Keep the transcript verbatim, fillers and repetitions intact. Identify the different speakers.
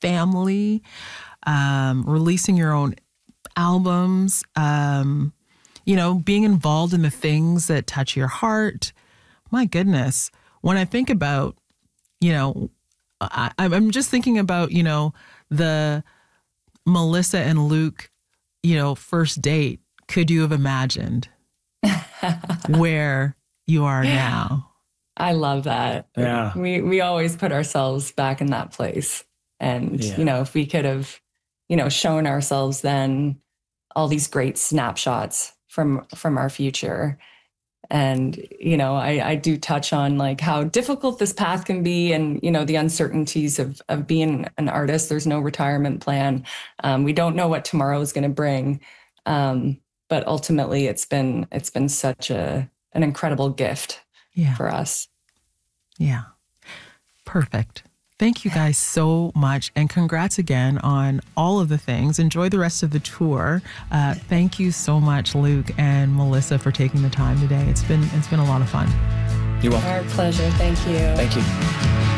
Speaker 1: family, um, releasing your own albums, um, you know, being involved in the things that touch your heart. My goodness. When I think about, you know, I, I'm just thinking about, you know, the Melissa and Luke, you know, first date. Could you have imagined where you are now?
Speaker 2: I love that.
Speaker 3: Yeah.
Speaker 2: We we always put ourselves back in that place. And,
Speaker 3: Yeah.
Speaker 2: you know, if we could have, you know, shown ourselves then all these great snapshots from from our future. And, you know, I, I do touch on like how difficult this path can be and, you know, the uncertainties of, of being an artist. There's no retirement plan. Um, we don't know what tomorrow is going to bring. Um, but ultimately, it's been it's been such a an incredible gift
Speaker 1: Yeah.
Speaker 2: for us.
Speaker 1: Yeah. Perfect. Thank you guys so much. And congrats again on all of the things. Enjoy the rest of the tour. Uh, thank you so much, Luke and Melissa, for taking the time today. It's been it's been a lot of fun.
Speaker 3: You're welcome.
Speaker 2: Our pleasure. Thank you.
Speaker 3: Thank you.